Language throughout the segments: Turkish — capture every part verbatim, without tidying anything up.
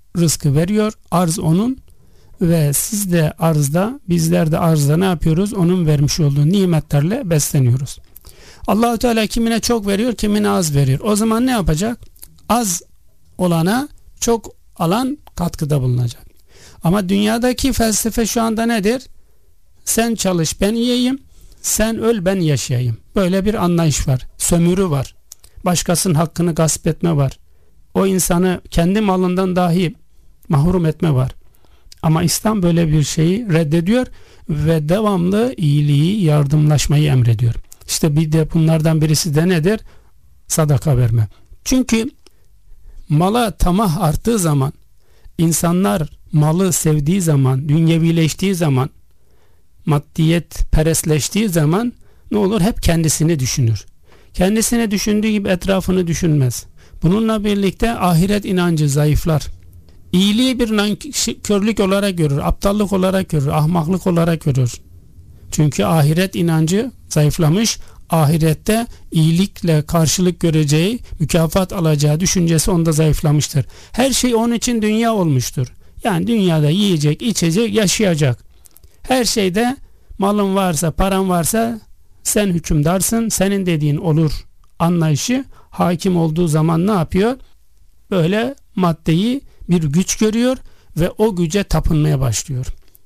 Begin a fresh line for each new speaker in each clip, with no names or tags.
rızkı veriyor. Arz onun ve siz de arzda, bizler de arzda ne yapıyoruz? Onun vermiş olduğu nimetlerle besleniyoruz. Allah-u Teala kimine çok veriyor, kimine az veriyor. O zaman ne yapacak? Az olana çok alan katkıda bulunacak. Ama dünyadaki felsefe şu anda nedir? Sen çalış ben yiyeyim, sen öl ben yaşayayım. Böyle bir anlayış var. Sömürü var. Başkasının hakkını gasp etme var. O insanı kendi malından dahi mahrum etme var. Ama İslam böyle bir şeyi reddediyor ve devamlı iyiliği, yardımlaşmayı emrediyor. İşte bir de bunlardan birisi de nedir? Sadaka verme. Çünkü mala tamah arttığı zaman, insanlar malı sevdiği zaman, dünyevileştiği zaman, maddiyet perestleştiği zaman ne olur? Hep kendisini düşünür. Kendisini düşündüğü gibi etrafını düşünmez. Bununla birlikte ahiret inancı zayıflar. İyiliği bir nankörlük olarak görür, aptallık olarak görür, ahmaklık olarak görür. Çünkü ahiret inancı zayıflamış, ahirette iyilikle karşılık göreceği, mükafat alacağı düşüncesi onda zayıflamıştır. Her şey onun için dünya olmuştur. Yani dünyada yiyecek, içecek, yaşayacak. Her şeyde malın varsa, paran varsa sen hükümdarsın, senin dediğin olur anlayışı hakim olduğu zaman ne yapıyor? Böyle maddeyi bir güç görüyor ve o güce tapınmaya başlıyor.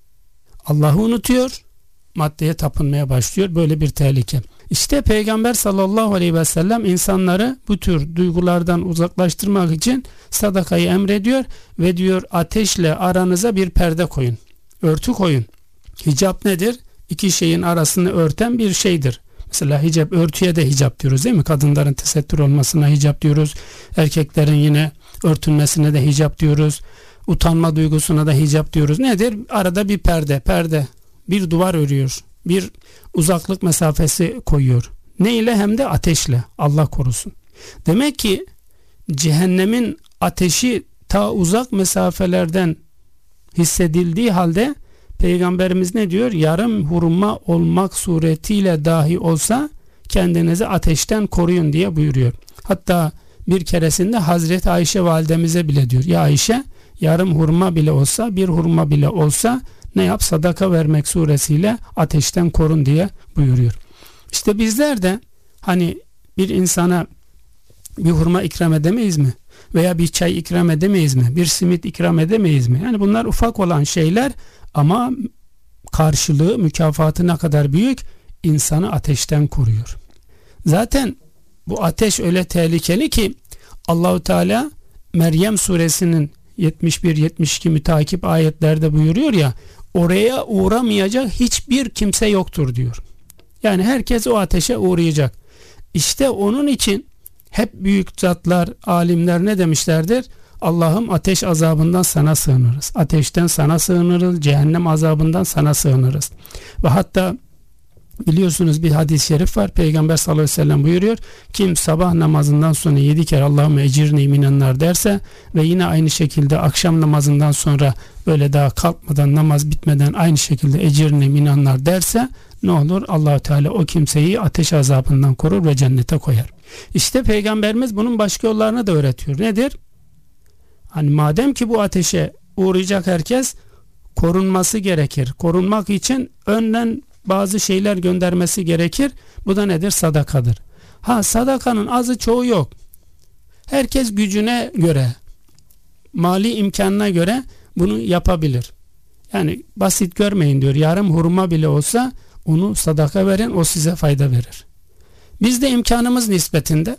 Allah'ı unutuyor, maddeye tapınmaya başlıyor. Böyle bir tehlike. İşte Peygamber sallallahu aleyhi ve sellem insanları bu tür duygulardan uzaklaştırmak için sadakayı emrediyor ve diyor ateşle aranıza bir perde koyun. Örtü koyun. Hicap nedir? İki şeyin arasını örten bir şeydir. Mesela hicap, örtüye de hicap diyoruz değil mi? Kadınların tesettür olmasına hicap diyoruz. Erkeklerin yine örtünmesine de hicap diyoruz. Utanma duygusuna da hicap diyoruz. Nedir? Arada bir perde, perde. Bir duvar örüyor. Bir uzaklık mesafesi koyuyor. Ne ile? Hem de ateşle. Allah korusun. Demek ki cehennemin ateşi ta uzak mesafelerden hissedildiği halde Peygamberimiz ne diyor? Yarım hurma olmak suretiyle dahi olsa kendinizi ateşten koruyun diye buyuruyor. Hatta bir keresinde Hazreti Ayşe validemize bile diyor. Ya Ayşe, yarım hurma bile olsa, bir hurma bile olsa ne yap? Sadaka vermek suresiyle ateşten korun diye buyuruyor. İşte bizler de hani bir insana bir hurma ikram edemeyiz mi? Veya bir çay ikram edemeyiz mi? Bir simit ikram edemeyiz mi? Yani bunlar ufak olan şeyler ama karşılığı, mükafatı ne kadar büyük? İnsanı ateşten koruyor. Zaten bu ateş öyle tehlikeli ki Allahu Teala Meryem suresinin yetmiş bir yetmiş iki mütakip ayetlerde buyuruyor ya, oraya uğramayacak hiçbir kimse yoktur diyor. Yani herkes o ateşe uğrayacak. İşte onun için hep büyük zatlar, alimler ne demişlerdir? Allah'ım ateş azabından sana sığınırız. Ateşten sana sığınırız. Cehennem azabından sana sığınırız. Ve hatta biliyorsunuz bir hadis-i şerif var. Peygamber sallallahu aleyhi ve sellem buyuruyor. Kim sabah namazından sonra yedi kere Allahümme ecirni minennar derse ve yine aynı şekilde akşam namazından sonra böyle daha kalkmadan, namaz bitmeden aynı şekilde ecirni minennar derse ne olur? Allah-u Teala o kimseyi ateş azabından korur ve cennete koyar. İşte Peygamberimiz bunun başka yollarını da öğretiyor. Nedir? Hani madem ki bu ateşe uğrayacak herkes korunması gerekir. Korunmak için önden bazı şeyler göndermesi gerekir. Bu da nedir? Sadakadır. Ha, sadakanın azı çoğu yok. Herkes gücüne göre, mali imkanına göre bunu yapabilir. Yani basit görmeyin diyor. Yarım hurma bile olsa onu sadaka verin, o size fayda verir. Biz de imkanımız nispetinde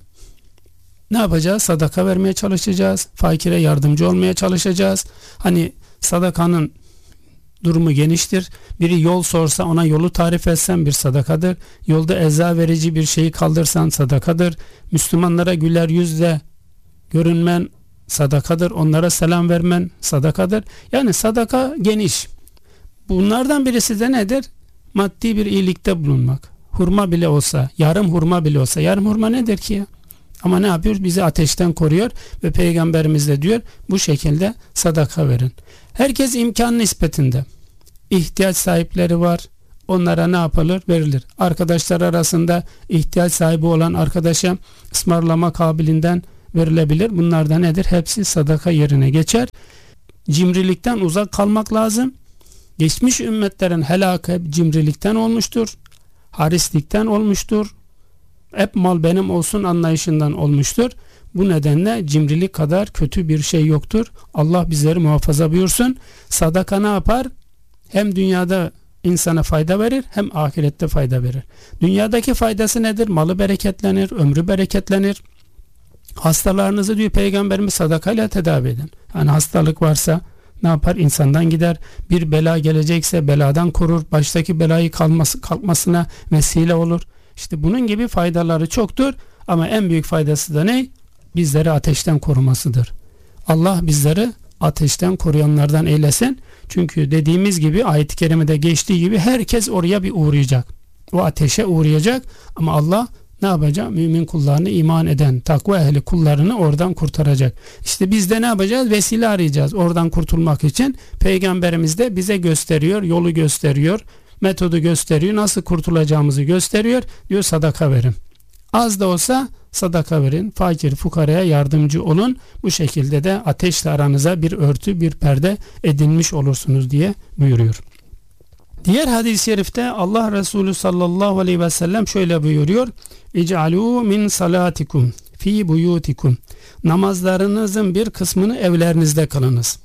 ne yapacağız? Sadaka vermeye çalışacağız. Fakire yardımcı olmaya çalışacağız. Hani sadakanın durumu geniştir. Biri yol sorsa ona yolu tarif etsen bir sadakadır. Yolda eza verici bir şeyi kaldırsan sadakadır. Müslümanlara güler yüzle görünmen sadakadır. Onlara selam vermen sadakadır. Yani sadaka geniş. Bunlardan birisi de nedir? Maddi bir iyilikte bulunmak. Hurma bile olsa, yarım hurma bile olsa. Yarım hurma nedir ki ya? Ama ne yapıyor? Bizi ateşten koruyor ve Peygamberimiz de diyor bu şekilde sadaka verin. Herkes imkan nispetinde. İhtiyaç sahipleri var. Onlara ne yapılır? Verilir. Arkadaşlar arasında ihtiyaç sahibi olan arkadaşa ısmarlama kabiliğinden verilebilir. Bunlar da nedir? Hepsi sadaka yerine geçer. cimrilikten uzak kalmak lazım. Geçmiş ümmetlerin helakı hep cimrilikten olmuştur. Harislikten olmuştur. Hep mal benim olsun anlayışından olmuştur. Bu nedenle cimrilik kadar kötü bir şey yoktur. Allah bizleri muhafaza buyursun. Sadaka ne yapar? Hem dünyada insana fayda verir, hem ahirette fayda verir. Dünyadaki faydası nedir? Malı bereketlenir, ömrü bereketlenir. Hastalarınızı diyor Peygamberimiz sadakayla tedavi edin. Yani hastalık varsa ne yapar? İnsandan gider. Bir bela gelecekse beladan korur. Baştaki belayı kalması, kalkmasına vesile olur. İşte bunun gibi faydaları çoktur. Ama en büyük faydası da ne? Bizleri ateşten korumasıdır. Allah bizleri ateşten koruyanlardan eylesin. Çünkü dediğimiz gibi ayet-i kerimede geçtiği gibi herkes oraya bir uğrayacak. O ateşe uğrayacak ama Allah ne yapacak? Mümin kullarını, iman eden, takva ehli kullarını oradan kurtaracak. İşte biz de ne yapacağız? Vesile arayacağız oradan kurtulmak için. Peygamberimiz de bize gösteriyor, yolu gösteriyor, metodu gösteriyor, nasıl kurtulacağımızı gösteriyor. Diyor sadaka verin. Az da olsa sadaka verin. Fakir fukaraya yardımcı olun. Bu şekilde de ateşle aranıza bir örtü, bir perde edinmiş olursunuz diye buyuruyor. Diğer hadis-i şerifte Allah Resulü sallallahu aleyhi ve sellem şöyle buyuruyor. İc'alû min salatikum fi buyutikum. Namazlarınızın bir kısmını evlerinizde kılınız.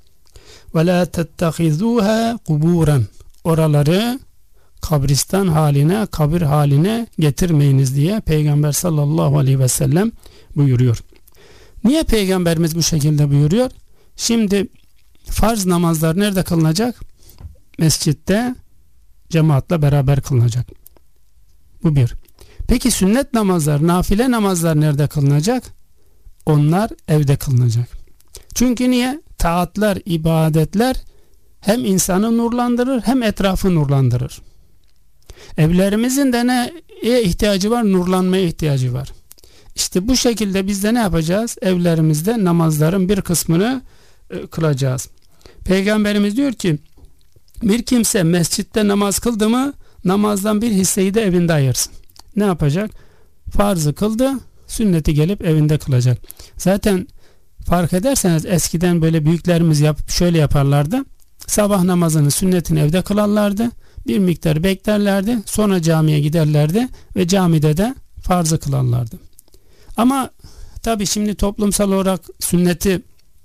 Ve la tettehizûhâ kuburan. Oraları kabristan haline, kabir haline getirmeyiniz diye Peygamber sallallahu aleyhi ve sellem buyuruyor. Niye Peygamberimiz bu şekilde buyuruyor? Şimdi farz namazlar nerede kılınacak? Mescitte cemaatle beraber kılınacak. Bu bir. Peki sünnet namazlar, nafile namazlar nerede kılınacak? Onlar evde kılınacak. Çünkü niye? Taatlar, ibadetler hem insanı nurlandırır hem etrafı nurlandırır. Evlerimizin de neye ihtiyacı var? Nurlanmaya ihtiyacı var. İşte bu şekilde biz de ne yapacağız? Evlerimizde namazların bir kısmını e, kılacağız. Peygamberimiz diyor ki bir kimse mescitte namaz kıldı mı namazdan bir hisseyi de evinde ayırsın. Ne yapacak? Farzı kıldı, sünneti gelip evinde kılacak. Zaten fark ederseniz eskiden böyle büyüklerimiz yapıp şöyle yaparlardı. Sabah namazını, sünnetini evde kılarlardı. Bir miktar beklerlerdi. Sonra camiye giderlerdi ve camide de farzı kılarlardı. Ama tabi şimdi toplumsal olarak sünneti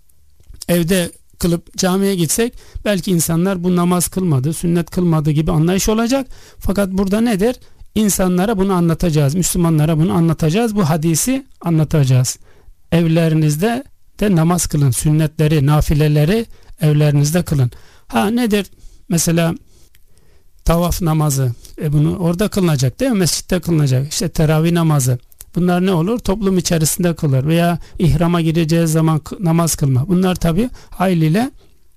evde kılıp camiye gitsek belki insanlar bu namaz kılmadı, sünnet kılmadı gibi anlayış olacak. Fakat burada nedir? İnsanlara bunu anlatacağız. Müslümanlara bunu anlatacağız. Bu hadisi anlatacağız. Evlerinizde de namaz kılın. Sünnetleri, nafileleri evlerinizde kılın. Ha nedir? Mesela tavaf namazı. E bunu orada kılınacak değil mi? Mescitte kılınacak. İşte teravih namazı. Bunlar ne olur? Toplum içerisinde kılır. Veya ihrama gireceğiz zaman namaz kılma. Bunlar tabi hayliyle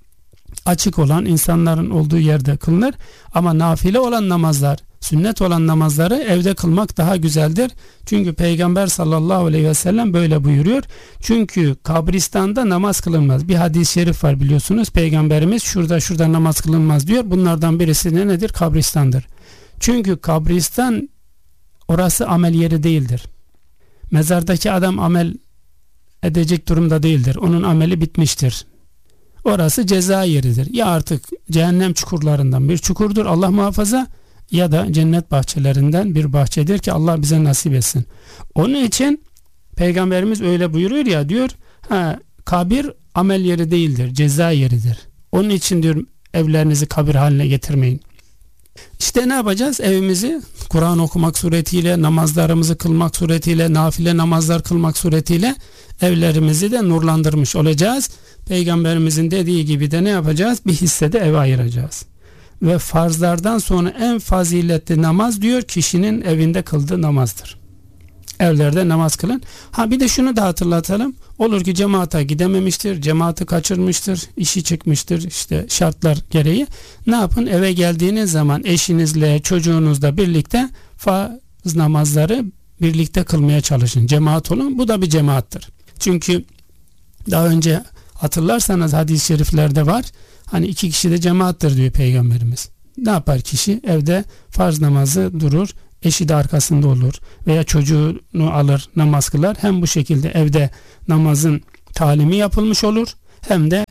açık olan insanların olduğu yerde kılınır. Ama nafile olan namazlar, sünnet olan namazları evde kılmak daha güzeldir. Çünkü Peygamber sallallahu aleyhi ve sellem böyle buyuruyor. Çünkü kabristanda namaz kılınmaz. Bir hadis-i şerif var biliyorsunuz. Peygamberimiz şurada şurada namaz kılınmaz diyor. Bunlardan birisi ne nedir? Kabristandır. Çünkü kabristan orası amel yeri değildir. Mezardaki adam amel edecek durumda değildir. Onun ameli bitmiştir. Orası ceza yeridir. Ya artık cehennem çukurlarından bir çukurdur Allah muhafaza, ya da cennet bahçelerinden bir bahçedir ki Allah bize nasip etsin. Onun için Peygamberimiz öyle buyuruyor ya, diyor ha, kabir amel yeri değildir, ceza yeridir. Onun için diyor evlerinizi kabir haline getirmeyin. İşte ne yapacağız? Evimizi Kur'an okumak suretiyle, namazlarımızı kılmak suretiyle, nafile namazlar kılmak suretiyle evlerimizi de nurlandırmış olacağız. Peygamberimizin dediği gibi de ne yapacağız? Bir hissede eve ayıracağız. Ve farzlardan sonra en faziletli namaz diyor kişinin evinde kıldığı namazdır. Evlerde namaz kılın. Ha bir de şunu da hatırlatalım. Olur ki cemaate gidememiştir, cemaati kaçırmıştır, işi çıkmıştır işte şartlar gereği. Ne yapın? Eve geldiğiniz zaman eşinizle, çocuğunuzla birlikte farz namazları birlikte kılmaya çalışın. Cemaat olun. Bu da bir cemaattir. Çünkü daha önce hatırlarsanız hadis-i şeriflerde var. Hani iki kişi de cemaattir diyor Peygamberimiz. Ne yapar kişi? Evde farz namazı durur, eşi de arkasında olur veya çocuğunu alır, namaz kılar. Hem bu şekilde evde namazın talimi yapılmış olur hem de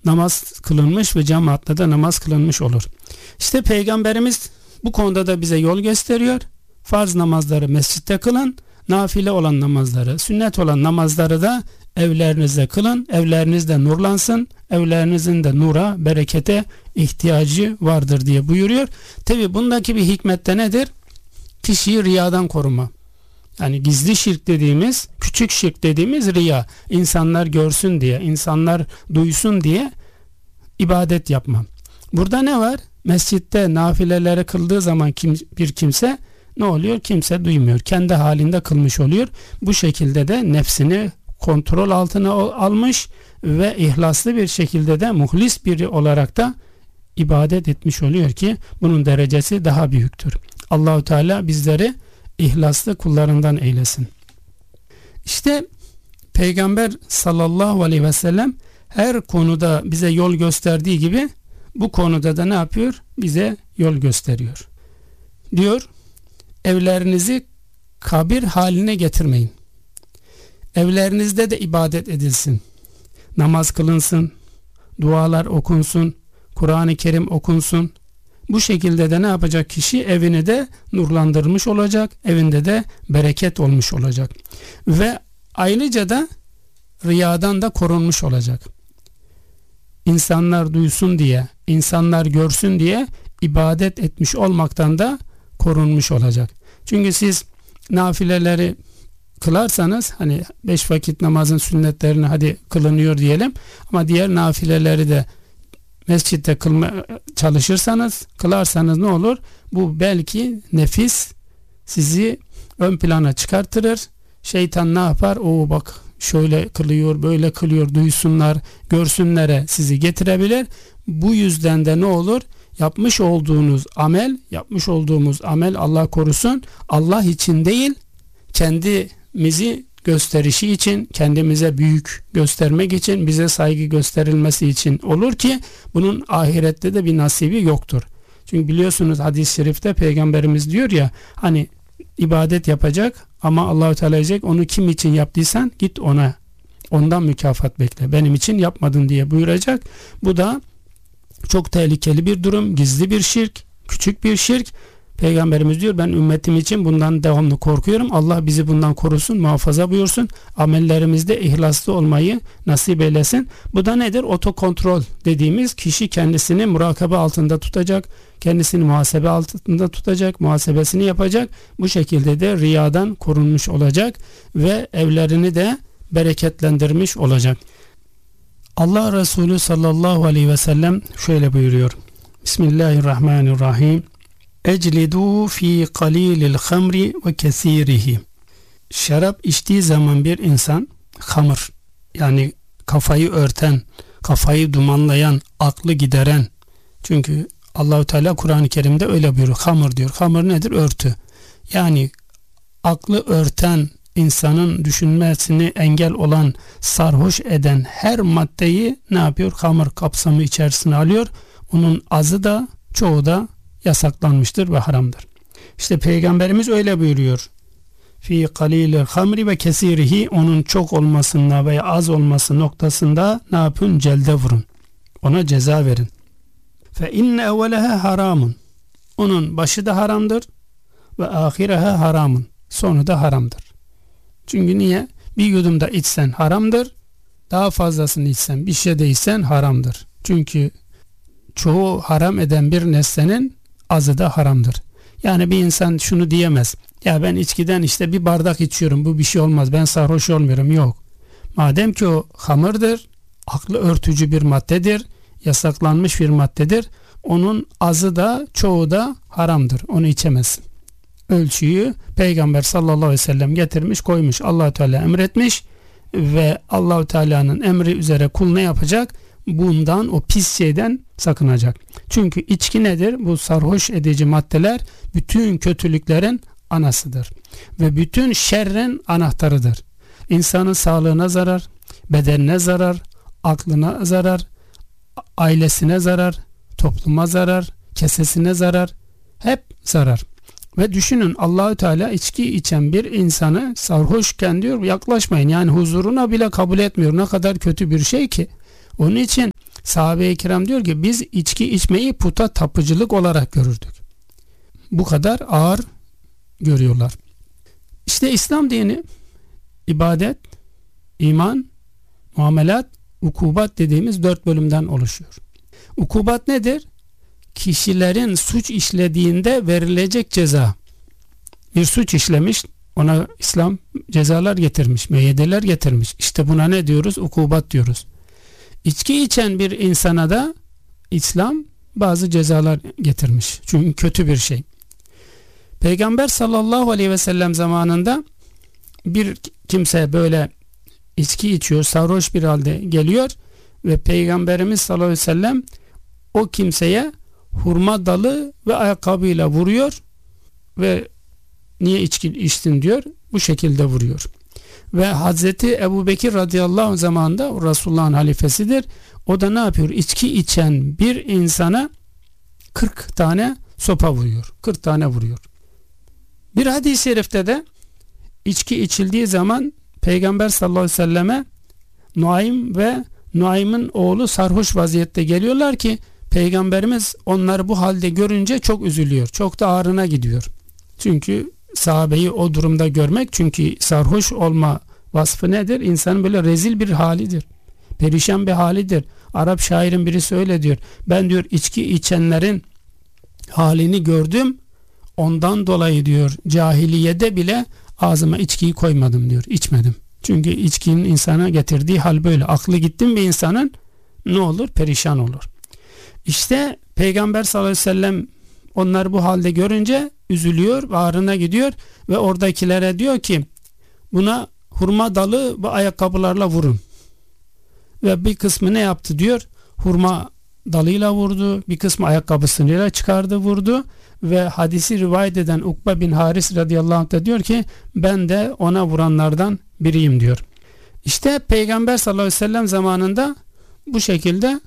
namaz kılınmış ve cemaatle de namaz kılınmış olur. İşte Peygamberimiz bu konuda da bize yol gösteriyor. Farz namazları mescitte kılın, nafile olan namazları, sünnet olan namazları da evlerinizde kılın. Evlerinizde nurlansın. Evlerinizin de nura, berekete ihtiyacı vardır diye buyuruyor. Tabi bundaki bir hikmet de nedir? Kişiyi riyadan koruma. Yani gizli şirk dediğimiz, küçük şirk dediğimiz riya. İnsanlar görsün diye, insanlar duysun diye ibadet yapma. Burada ne var? Mescitte nafileleri kıldığı zaman kim, bir kimse ne oluyor? Kimse duymuyor. Kendi halinde kılmış oluyor. Bu şekilde de nefsini kontrol altına almış ve ihlaslı bir şekilde de muhlis biri olarak da ibadet etmiş oluyor ki bunun derecesi daha büyüktür. Allahu Teala bizleri ihlaslı kullarından eylesin. İşte Peygamber sallallahu aleyhi ve sellem her konuda bize yol gösterdiği gibi bu konuda da ne yapıyor? Bize yol gösteriyor. Diyor, evlerinizi kabir haline getirmeyin. Evlerinizde de ibadet edilsin. Namaz kılınsın, dualar okunsun, Kur'an-ı Kerim okunsun. Bu şekilde de ne yapacak kişi? Evini de nurlandırmış olacak, evinde de bereket olmuş olacak. Ve ayrıca da riyadan da korunmuş olacak. İnsanlar duysun diye, insanlar görsün diye ibadet etmiş olmaktan da korunmuş olacak. Çünkü siz nafileleri kılarsanız, hani beş vakit namazın sünnetlerini hadi kılınıyor diyelim, ama diğer nafileleri de mescitte kılma çalışırsanız, kılarsanız ne olur? Bu belki nefis sizi ön plana çıkartırır. Şeytan ne yapar? O bak şöyle kılıyor, böyle kılıyor, duysunlar, görsünlere sizi getirebilir. Bu yüzden de ne olur? Yapmış olduğunuz amel, yapmış olduğumuz amel Allah korusun, Allah için değil, kendimizi gösterişi için, kendimize büyük göstermek için, bize saygı gösterilmesi için olur ki bunun ahirette de bir nasibi yoktur. Çünkü biliyorsunuz hadis-i şerifte Peygamberimiz diyor ya, hani ibadet yapacak ama Allah-u Teala diyecek, onu kim için yaptıysan git ona, ondan mükafat bekle, benim için yapmadın diye buyuracak. Bu da çok tehlikeli bir durum, gizli bir şirk, küçük bir şirk. Peygamberimiz diyor, ben ümmetim için bundan devamlı korkuyorum. Allah bizi bundan korusun, muhafaza buyursun. Amellerimizde ihlaslı olmayı nasip eylesin. Bu da nedir? Otokontrol dediğimiz, kişi kendisini murakabe altında tutacak, kendisini muhasebe altında tutacak, muhasebesini yapacak. Bu şekilde de riyadan korunmuş olacak ve evlerini de bereketlendirmiş olacak. Allah Resulü sallallahu aleyhi ve sellem şöyle buyuruyor. Bismillahirrahmanirrahim. Eclidu fi qalilil hamri ve kesirihi. Şarap içtiği zaman bir insan, hamır yani kafayı örten, kafayı dumanlayan, aklı gideren. Çünkü Allahu Teala Kur'an-ı Kerim'de öyle buyuruyor. Hamır diyor. Hamır nedir? Örtü. Yani aklı örten, insanın düşünmesini engel olan, sarhoş eden her maddeyi ne yapıyor? Hamır kapsamı içerisine alıyor. Onun azı da çoğu da yasaklanmıştır ve haramdır. İşte Peygamberimiz öyle buyuruyor. Fi qalilil hamri ve kesirihi, onun çok olmasında veya az olması noktasında ne yapın? Celde vurun. Ona ceza verin. Fe inne evveleha haramun. Onun başı da haramdır ve ahireha haramun. Sonu da haramdır. Çünkü niye? Bir yudumda içsen haramdır. Daha fazlasını içsen, bir şey de içsen haramdır. Çünkü çoğu haram eden bir nesnenin azı da haramdır. Yani bir insan şunu diyemez. Ya ben içkiden işte bir bardak içiyorum, bu bir şey olmaz, ben sarhoş olmuyorum. Yok. Madem ki o hamırdır, aklı örtücü bir maddedir, yasaklanmış bir maddedir, onun azı da çoğu da haramdır. Onu içemezsin. Ölçüyü Peygamber sallallahu aleyhi ve sellem getirmiş, koymuş. Allah-u Teala emretmiş ve Allah-u Teala'nın emri üzere kul ne yapacak? Bundan, o pis şeyden sakınacak. Çünkü içki nedir? Bu sarhoş edici maddeler bütün kötülüklerin anasıdır. Ve bütün şerrin anahtarıdır. İnsanın sağlığına zarar, bedenine zarar, aklına zarar, ailesine zarar, topluma zarar, kesesine zarar, hep zarar. Ve düşünün, Allahü Teala içki içen bir insanı sarhoşken diyor yaklaşmayın, yani huzuruna bile kabul etmiyor. Ne kadar kötü bir şey ki. Onun için sahabe-i kiram diyor ki biz içki içmeyi puta tapıcılık olarak görürdük. Bu kadar ağır görüyorlar. İşte İslam dini ibadet, iman, muamelat, ukubat dediğimiz dört bölümden oluşuyor. Ukubat nedir? Kişilerin suç işlediğinde verilecek ceza. Bir suç işlemiş, ona İslam cezalar getirmiş, müeyyideler getirmiş. İşte buna ne diyoruz? Ukubat diyoruz. İçki içen bir insana da İslam bazı cezalar getirmiş. Çünkü kötü bir şey. Peygamber sallallahu aleyhi ve sellem zamanında bir kimse böyle içki içiyor, sarhoş bir halde geliyor ve Peygamberimiz sallallahu aleyhi ve sellem o kimseye hurma dalı ve ayakkabıyla vuruyor ve niye içki içtin diyor, bu şekilde vuruyor. Ve Hazreti Ebu Bekir radıyallahu anh zamanında Resulullah'ın halifesidir. O da ne yapıyor? İçki içen bir insana kırk tane sopa vuruyor. kırk tane vuruyor. Bir hadis-i şerifte de içki içildiği zaman Peygamber sallallahu aleyhi ve selleme Nuaym ve Nuaym'ın oğlu sarhoş vaziyette geliyorlar ki Peygamberimiz onları bu halde görünce çok üzülüyor. Çok da ağrına gidiyor. Çünkü sahabeyi o durumda görmek, çünkü sarhoş olma vasfı nedir? İnsanın böyle rezil bir halidir. Perişan bir halidir. Arap şairin birisi öyle diyor. Ben diyor içki içenlerin halini gördüm. Ondan dolayı diyor cahiliyede bile ağzıma içkiyi koymadım diyor. İçmedim. Çünkü içkinin insana getirdiği hal böyle. Aklı gittin bir insanın ne olur? Perişan olur. İşte Peygamber sallallahu aleyhi ve sellem onları bu halde görünce üzülüyor, ağrına gidiyor ve oradakilere diyor ki buna hurma dalı ve ayakkabılarla vurun. Ve bir kısmı ne yaptı diyor? Hurma dalıyla vurdu, bir kısmı ayakkabısıyla çıkardı vurdu ve hadisi rivayet eden Ukbe bin Haris radıyallahu anh da diyor ki ben de ona vuranlardan biriyim diyor. İşte Peygamber sallallahu aleyhi ve sellem zamanında bu şekilde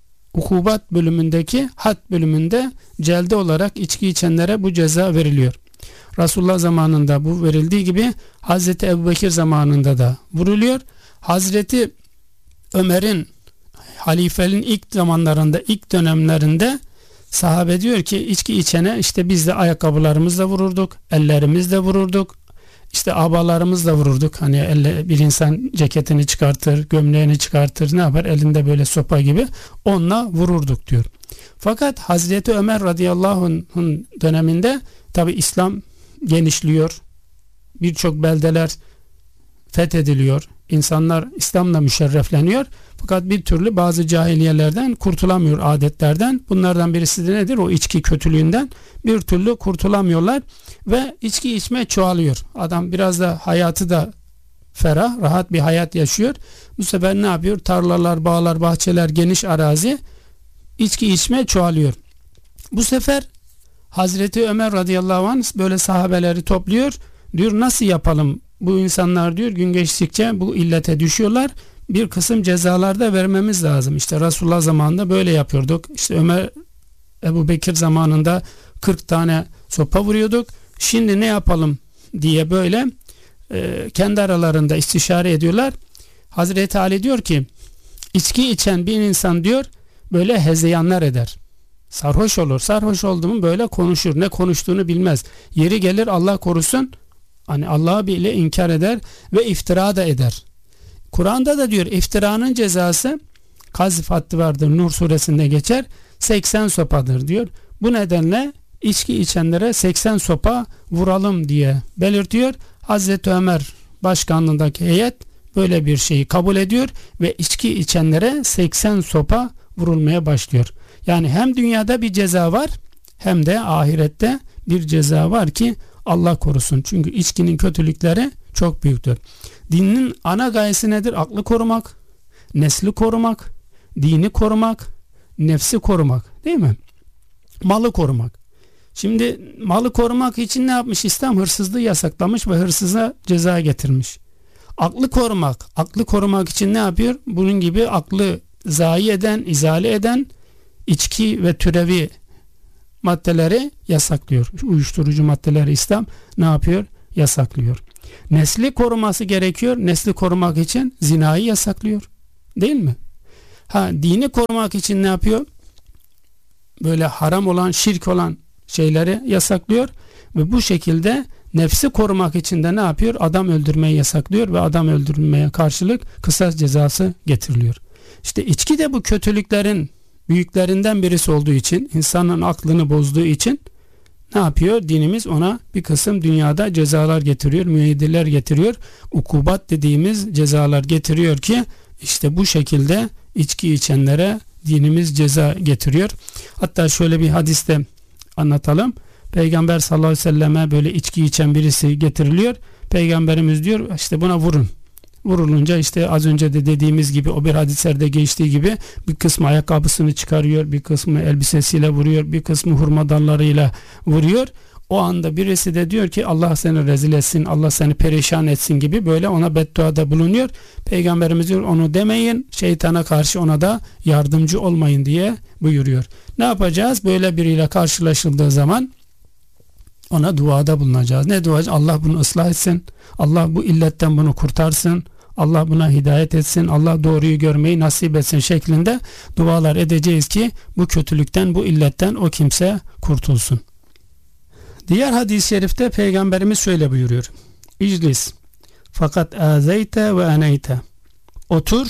ukubat bölümündeki had bölümünde celde olarak içki içenlere bu ceza veriliyor. Resulullah zamanında bu verildiği gibi Hazreti Ebubekir zamanında da vuruluyor. Hazreti Ömer'in halifeliğin ilk zamanlarında, ilk dönemlerinde sahabe diyor ki içki içene işte biz de ayakkabılarımızla vururduk, ellerimizle vururduk, işte abalarımızla vururduk. Hani elle, bir insan ceketini çıkartır, gömleğini çıkartır, ne yapar? Elinde böyle sopa gibi onunla vururduk diyor. Fakat Hazreti Ömer radıyallahu anh'ın döneminde tabi İslam genişliyor. Birçok beldeler fethediliyor. İnsanlar İslam'la müşerrefleniyor. Fakat bir türlü bazı cahiliyelerden kurtulamıyor, adetlerden. Bunlardan birisi de nedir? O içki kötülüğünden bir türlü kurtulamıyorlar ve içki içme çoğalıyor. Adam biraz da hayatı da ferah, rahat bir hayat yaşıyor. Bu sefer ne yapıyor? Tarlalar, bağlar, bahçeler, geniş arazi, içki içme çoğalıyor. Bu sefer Hazreti Ömer radıyallahu anh böyle sahabeleri topluyor. Diyor nasıl yapalım? Bu insanlar diyor gün geçtikçe bu illete düşüyorlar. Bir kısım cezalarda vermemiz lazım. İşte Resulullah zamanında böyle yapıyorduk. İşte Ömer, Ebu Bekir zamanında kırk tane sopa vuruyorduk. Şimdi ne yapalım diye böyle e, kendi aralarında istişare ediyorlar. Hazreti Ali diyor ki içki içen bir insan diyor böyle hezeyanlar eder. Sarhoş olur. Sarhoş oldu mu böyle konuşur. Ne konuştuğunu bilmez. Yeri gelir Allah korusun hani Allah'ı bile inkar eder ve iftira da eder. Kur'an'da da diyor iftiranın cezası kazf haddi vardır. Nur suresinde geçer. seksen sopadır diyor. Bu nedenle içki içenlere seksen sopa vuralım diye belirtiyor. Hazreti Ömer başkanlığındaki heyet böyle bir şeyi kabul ediyor ve içki içenlere seksen sopa vurulmaya başlıyor. Yani hem dünyada bir ceza var hem de ahirette bir ceza var ki Allah korusun. Çünkü içkinin kötülükleri çok büyüktür. Dinin ana gayesi nedir? Aklı korumak, nesli korumak, dini korumak, nefsi korumak, değil mi? Malı korumak. Şimdi malı korumak için ne yapmış? İslam hırsızlığı yasaklamış ve hırsıza ceza getirmiş. Aklı korumak, aklı korumak için ne yapıyor? Bunun gibi aklı zayi eden, izale eden içki ve türevi maddeleri yasaklıyor. Uyuşturucu maddeleri İslam ne yapıyor? Yasaklıyor. Nesli koruması gerekiyor. Nesli korumak için zinayı yasaklıyor. Değil mi? Ha, dini korumak için ne yapıyor? Böyle haram olan, şirk olan şeyleri yasaklıyor ve bu şekilde nefsi korumak için de ne yapıyor? Adam öldürmeyi yasaklıyor ve adam öldürmeye karşılık kısas cezası getiriliyor. İşte içki de bu kötülüklerin büyüklerinden birisi olduğu için, insanın aklını bozduğu için ne yapıyor? Dinimiz ona bir kısım dünyada cezalar getiriyor, müeyyideler getiriyor. Ukubat dediğimiz cezalar getiriyor ki işte bu şekilde içki içenlere dinimiz ceza getiriyor. Hatta şöyle bir hadiste anlatalım. Peygamber sallallahu aleyhi ve selleme böyle içki içen birisi getiriliyor. Peygamberimiz diyor işte buna vurun. Vurulunca işte az önce de dediğimiz gibi o bir hadislerde geçtiği gibi bir kısmı ayakkabısını çıkarıyor, bir kısmı elbisesiyle vuruyor, bir kısmı hurma dallarıyla vuruyor. O anda birisi de diyor ki Allah seni rezil etsin, Allah seni perişan etsin gibi böyle ona bedduada bulunuyor. Peygamberimiz diyor onu demeyin, şeytana karşı ona da yardımcı olmayın diye buyuruyor. Ne yapacağız? Böyle biriyle karşılaşıldığı zaman ona duada bulunacağız. Ne duacı? Allah bunu ıslah etsin. Allah bu illetten bunu kurtarsın. Allah buna hidayet etsin. Allah doğruyu görmeyi nasip etsin şeklinde dualar edeceğiz ki bu kötülükten, bu illetten o kimse kurtulsun. Diğer hadis-i şerifte Peygamberimiz şöyle buyuruyor. İclis fakat azeyte ve eneyte. Otur,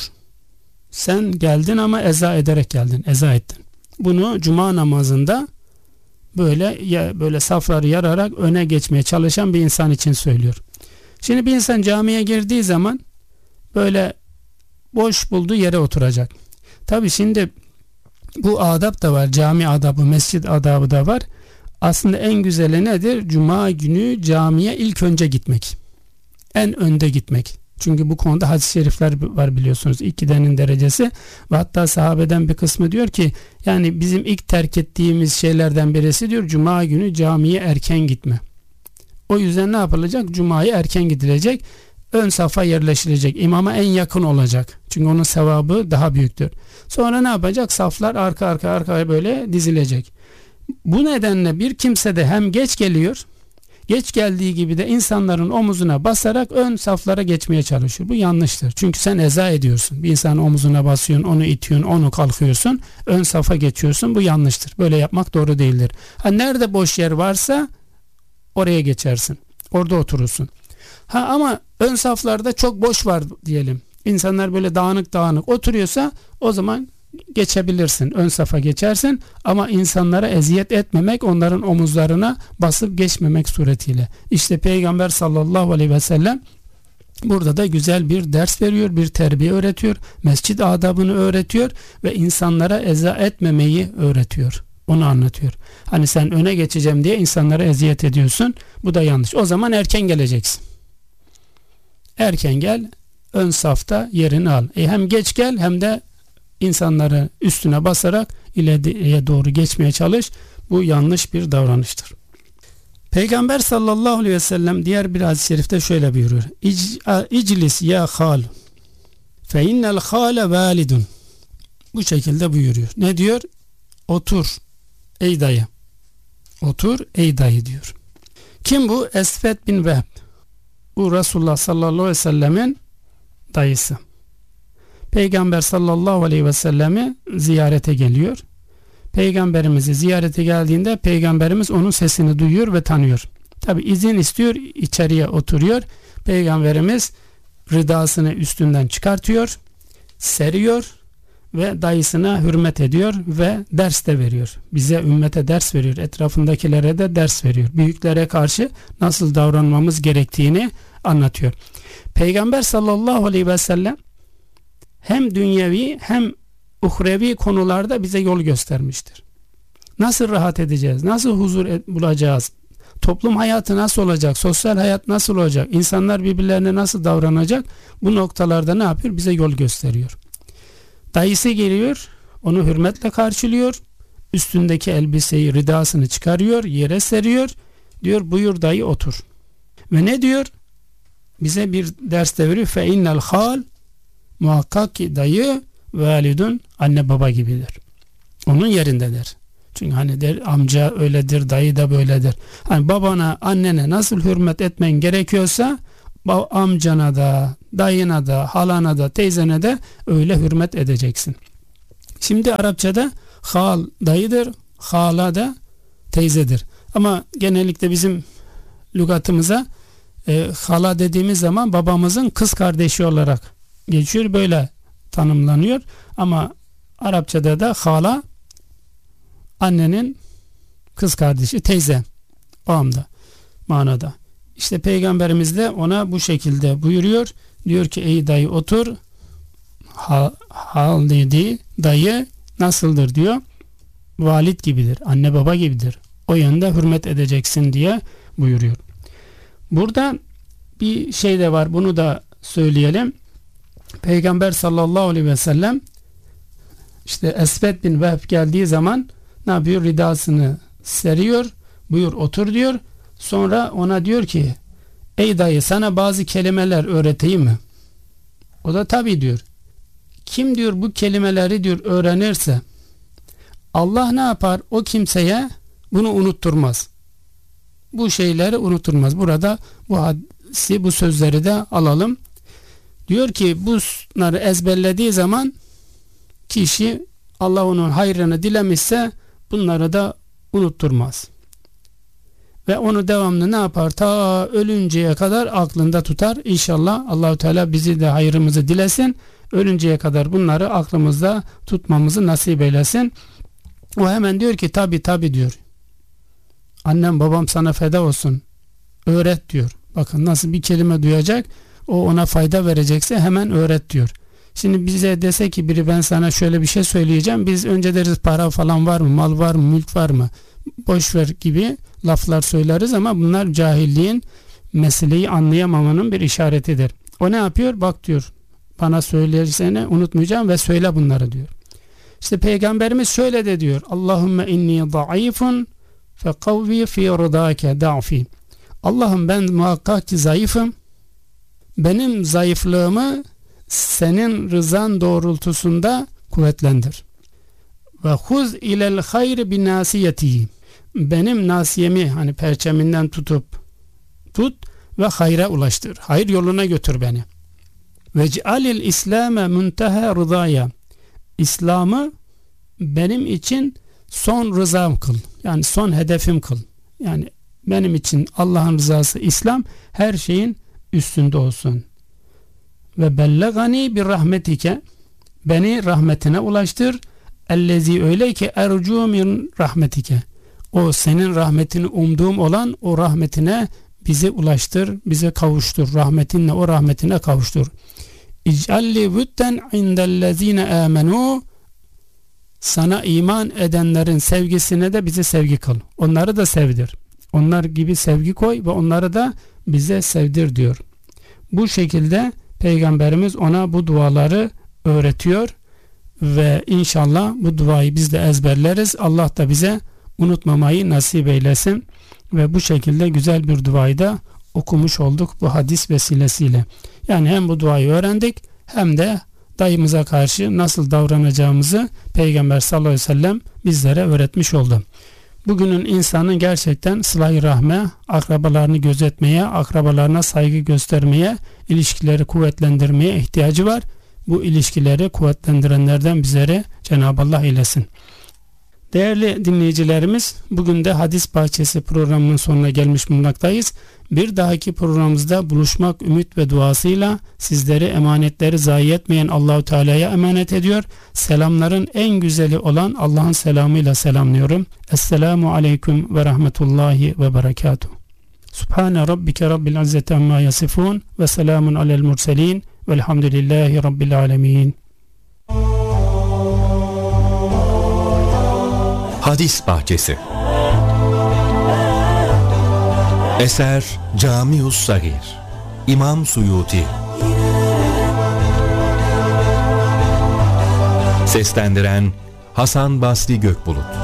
sen geldin ama eza ederek geldin, eza ettin. Bunu cuma namazında böyle ya böyle safları yararak öne geçmeye çalışan bir insan için söylüyor. Şimdi bir insan camiye girdiği zaman böyle boş bulduğu yere oturacak. Tabii şimdi bu adab da var. Cami adabı, mescid adabı da var. Aslında en güzeli nedir? Cuma günü camiye ilk önce gitmek. En önde gitmek. Çünkü bu konuda hadis-i şerifler var biliyorsunuz. İkidenin derecesi ve hatta sahabeden bir kısmı diyor ki yani bizim ilk terk ettiğimiz şeylerden birisi diyor Cuma günü camiye erken gitme. O yüzden ne yapılacak? Cuma'ya erken gidilecek. Ön safa yerleşilecek. İmama en yakın olacak. Çünkü onun sevabı daha büyüktür. Sonra ne yapacak? Saflar arka arka arkaya böyle dizilecek. Bu nedenle bir kimse de hem geç geliyor, geç geldiği gibi de insanların omuzuna basarak ön saflara geçmeye çalışıyor. Bu yanlıştır. Çünkü sen eza ediyorsun. Bir insanın omuzuna basıyorsun, onu itiyorsun, onu kalkıyorsun, ön safa geçiyorsun. Bu yanlıştır. Böyle yapmak doğru değildir. Ha, nerede boş yer varsa oraya geçersin. Orada oturursun. Ha ama ön saflarda çok boş var diyelim. İnsanlar böyle dağınık dağınık oturuyorsa o zaman geçebilirsin. Ön safa geçersin ama insanlara eziyet etmemek, onların omuzlarına basıp geçmemek suretiyle. İşte Peygamber sallallahu aleyhi ve sellem burada da güzel bir ders veriyor, bir terbiye öğretiyor, mescid adabını öğretiyor ve insanlara eza etmemeyi öğretiyor. Onu anlatıyor. Hani sen öne geçeceğim diye insanlara eziyet ediyorsun. Bu da yanlış. O zaman erken geleceksin. Erken gel, ön safta yerini al. E hem geç gel hem de insanları üstüne basarak ileriye doğru geçmeye çalış. Bu yanlış bir davranıştır. Peygamber sallallahu aleyhi ve sellem diğer bir hadis-i şerifte şöyle buyuruyor. İclis ya hal fe innel hale validun. Bu şekilde buyuruyor. Ne diyor? Otur ey dayı. Otur ey dayı diyor. Kim bu? Esved bin Vehb. Bu Resulullah sallallahu aleyhi ve sellemin dayısı. Peygamber sallallahu aleyhi ve sellemi ziyarete geliyor. Peygamberimizi ziyarete geldiğinde Peygamberimiz onun sesini duyuyor ve tanıyor. Tabi izin istiyor, içeriye oturuyor. Peygamberimiz ridasını üstünden çıkartıyor, seriyor ve dayısına hürmet ediyor ve ders de veriyor. Bize, ümmete ders veriyor. Etrafındakilere de ders veriyor. Büyüklere karşı nasıl davranmamız gerektiğini anlatıyor. Peygamber sallallahu aleyhi ve sellem hem dünyevi hem uhrevi konularda bize yol göstermiştir. Nasıl rahat edeceğiz? Nasıl huzur bulacağız? Toplum hayatı nasıl olacak? Sosyal hayat nasıl olacak? İnsanlar birbirlerine nasıl davranacak? Bu noktalarda ne yapıyor? Bize yol gösteriyor. Dayısı geliyor, onu hürmetle karşılıyor. Üstündeki elbiseyi, ridasını çıkarıyor, yere seriyor. Diyor buyur dayı otur. Ve ne diyor? Bize bir ders de veriyor. Fe innel hal, muhakkak ki dayı validun, anne baba gibidir. Onun yerindedir. Çünkü hani der amca öyledir, dayı da böyledir. Hani babana, annene nasıl hürmet etmen gerekiyorsa amcana da, dayına da, halana da, teyzene de öyle hürmet edeceksin. Şimdi Arapçada hal dayıdır, hala da teyzedir. Ama genellikle bizim lügatımıza e, hala dediğimiz zaman babamızın kız kardeşi olarak geçiyor. Böyle tanımlanıyor. Ama Arapçada da hala annenin kız kardeşi, teyze o anda manada. İşte Peygamberimiz de ona bu şekilde buyuruyor. Diyor ki ey dayı otur. Hal, hal dediği dayı nasıldır diyor. Valid gibidir, anne baba gibidir. O yönde hürmet edeceksin diye buyuruyor. Burada bir şey de var, bunu da söyleyelim. Peygamber sallallahu aleyhi ve sellem işte Esved bin Vehb geldiği zaman ne yapıyor? Ridasını seriyor. Buyur otur diyor. Sonra ona diyor ki ey dayı sana bazı kelimeler öğreteyim mi? O da tabii diyor. Kim diyor bu kelimeleri diyor öğrenirse Allah ne yapar? O kimseye bunu unutturmaz. Bu şeyleri unutturmaz. Burada bu hadisi, bu sözleri de alalım. Diyor ki bunları ezberlediği zaman kişi Allah onun hayrını dilemişse bunları da unutturmaz. Ve onu devamlı ne yapar? Ta ölünceye kadar aklında tutar. İnşallah Allahu Teala bizi de hayrımızı dilesin. Ölünceye kadar bunları aklımızda tutmamızı nasip eylesin. O hemen diyor ki tabi tabi diyor. Annem babam sana feda olsun. Öğret diyor. Bakın nasıl bir kelime duyacak. O ona fayda verecekse hemen öğret diyor. Şimdi bize dese ki biri ben sana şöyle bir şey söyleyeceğim. Biz önce deriz para falan var mı? Mal var mı? Mülk var mı? Boş ver gibi laflar söyleriz ama bunlar cahilliğin, meseleyi anlayamamanın bir işaretidir. O ne yapıyor? Bak diyor. Bana söylersene unutmayacağım ve söyle bunları diyor. İşte Peygamberimiz şöyle de diyor. Allahümme inni zayıfun fe kavvi fi rıdâke da'fi. Allah'ım ben muhakkak ki zayıfım. Benim zayıflığımı senin rızan doğrultusunda kuvvetlendir. Ve huz ilel hayr bi nasiyeti. Benim nasiyemi hani perçeminden tutup tut ve hayra ulaştır. Hayır yoluna götür beni. Ve cealil İslam'e munteha rızaya. İslam'ı benim için son rızam kıl. Yani son hedefim kıl. Yani benim için Allah'ın rızası İslam her şeyin üstünde olsun. Ve bellegani bir rahmetike. Beni rahmetine ulaştır. Ellezi öyle ki ercu min rahmetike. O senin rahmetini umduğum olan o rahmetine bizi ulaştır, bize kavuştur. Rahmetinle o rahmetine kavuştur. İc'alli vütten indellezine amenu. Sana iman edenlerin sevgisine de bize sevgi kıl. Onları da sevdir. Onlar gibi sevgi koy ve onları da bize sevdir diyor. Bu şekilde Peygamberimiz ona bu duaları öğretiyor ve inşallah bu duayı biz de ezberleriz. Allah da bize unutmamayı nasip eylesin ve bu şekilde güzel bir duayı da okumuş olduk bu hadis vesilesiyle. Yani hem bu duayı öğrendik hem de dayımıza karşı nasıl davranacağımızı Peygamber sallallahu aleyhi ve sellem bizlere öğretmiş oldu. Bugünün insanın gerçekten sıla-i rahme, akrabalarını gözetmeye, akrabalarına saygı göstermeye, ilişkileri kuvvetlendirmeye ihtiyacı var. Bu ilişkileri kuvvetlendirenlerden bizleri Cenab-ı Allah eylesin. Değerli dinleyicilerimiz, bugün de Hadis Bahçesi programının sonuna gelmiş bulunmaktayız. Bir dahaki programımızda buluşmak ümit ve duasıyla sizleri emanetleri zayi etmeyen Allahu Teala'ya emanet ediyor. Selamların en güzeli olan Allah'ın selamıyla selamlıyorum. Esselamu aleyküm ve rahmetullahi ve berekatuhu. Subhane rabbike rabbil izzeti amma yasifun ve selamun alel murselin velhamdülillahi rabbil alemin.
Hadis Bahçesi. Eser Camius Sagir, İmam Suyuti. Seslendiren Hasan Basri Gökbulut.